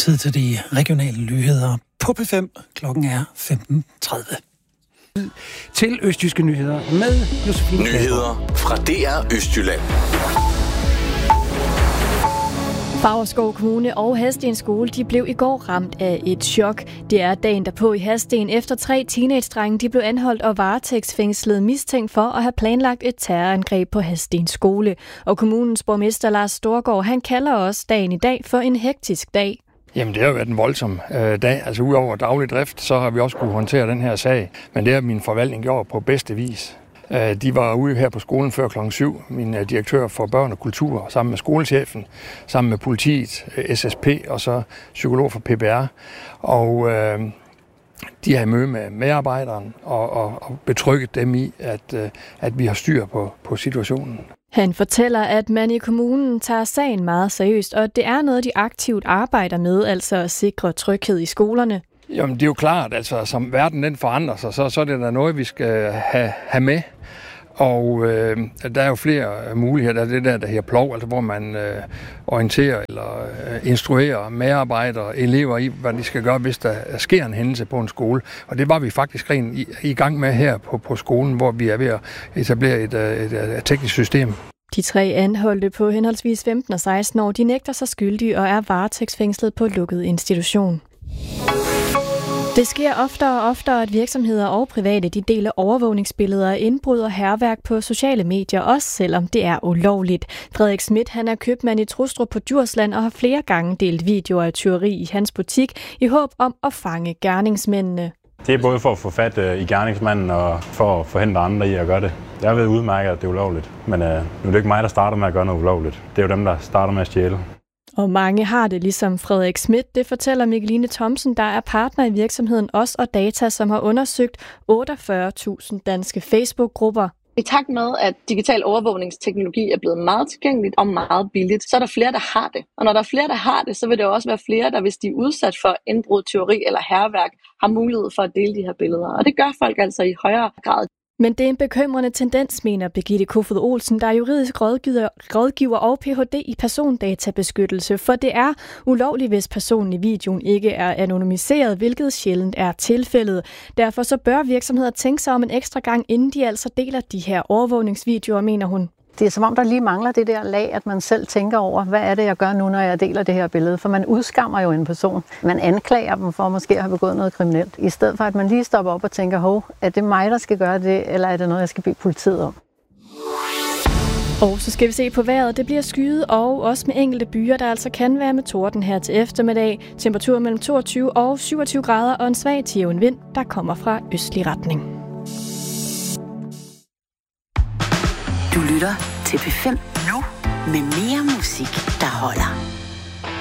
Tid til de regionale nyheder på P5. Klokken er 15:30. Til Østjyske Nyheder med Josefine Nyheder fra DR Østjylland. Favrskov Kommune og Hadsten Skole de blev i går ramt af et chok. Det er dagen derpå i Hadsten, efter 3 teenagedrenge de blev anholdt og varetægtsfængslet mistænkt for at have planlagt et terrorangreb på Hadsten Skole. Og kommunens borgmester Lars Storgård, han kalder også dagen i dag for en hektisk dag. Jamen, det har jo været en voldsom dag. Altså, udover daglig drift, så har vi også kunne håndtere den her sag. Men det har min forvaltning gjort på bedste vis. De var ude her på skolen før klokken 7. Min direktør for børn og kultur, sammen med skolechefen, sammen med politiet, SSP og så psykolog for PBR. Og de har i møde med medarbejderen og betrykket dem i, at vi har styr på situationen. Han fortæller, at man i kommunen tager sagen meget seriøst, og det er noget, de aktivt arbejder med, altså at sikre tryghed i skolerne. Jamen, det er jo klart, altså som verden den forandrer sig, så er det da noget, vi skal have med. Og der er jo flere muligheder. Der er det der hedder plov, altså hvor man orienterer eller instruerer medarbejdere, elever i, hvad de skal gøre, hvis der sker en hændelse på en skole. Og det var vi faktisk rent i gang med her på skolen, hvor vi er ved at etablere et teknisk system. De 3 anholdte på henholdsvis 15 og 16 år, de nægter sig skyldige og er varetægtsfængslet på lukket institution. Det sker oftere og oftere, at virksomheder og private de deler overvågningsbilleder af indbrud og hærværk på sociale medier, også selvom det er ulovligt. Frederik Schmidt, han er købmand i Trustrup på Djursland og har flere gange delt videoer af tyveri i hans butik i håb om at fange gerningsmændene. Det er både for at få fat i gerningsmanden og for at forhindre andre i at gøre det. Jeg ved udmærket, at det er ulovligt, men nu er det ikke mig, der starter med at gøre noget ulovligt. Det er jo dem, der starter med at stjæle. Og mange har det ligesom Frederik Schmidt. Det fortæller Mikkeline Thomsen, der er partner i virksomheden Os og Data, som har undersøgt 48.000 danske Facebook-grupper. I takt med, at digital overvågningsteknologi er blevet meget tilgængeligt og meget billigt, så er der flere, der har det. Og når der er flere, der har det, så vil det også være flere, der hvis de er udsat for indbrud, tyveri eller hærværk, har mulighed for at dele de her billeder. Og det gør folk altså i højere grad. Men det er en bekymrende tendens, mener Birgitte Kofod Olsen, der er juridisk rådgiver og Ph.D. i persondatabeskyttelse, for det er ulovligt, hvis personen i videoen ikke er anonymiseret, hvilket sjældent er tilfældet. Derfor så bør virksomheder tænke sig om en ekstra gang, inden de altså deler de her overvågningsvideoer, mener hun. Det er som om, der lige mangler det der lag, at man selv tænker over, hvad er det, jeg gør nu, når jeg deler det her billede? For man udskammer jo en person. Man anklager dem for måske at have begået noget kriminelt. I stedet for, at man lige stopper op og tænker, er det mig, der skal gøre det, eller er det noget, jeg skal bede politiet om? Og så skal vi se på vejret. Det bliver skyet og også med enkelte byer, der altså kan være med torden her til eftermiddag. Temperatur mellem 22 og 27 grader og en svag til jævn vind, der kommer fra østlig retning. Du lytter til P5 nu med mere musik, der holder.